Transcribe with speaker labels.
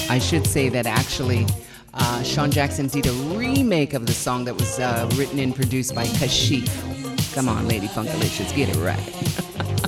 Speaker 1: I should say that actually Sean Jackson did a remake of the song that was written and produced by Kashif. Come on, Lady Funkalicious, get it right.